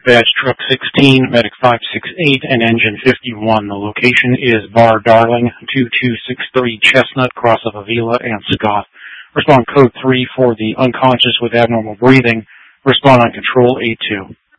Dispatch Truck 16, Medic 568, and Engine 51. The location is Bar Darling, 2263 Chestnut, cross of Avila and Scott. Respond code 3 for the unconscious with abnormal breathing. Respond on control A2.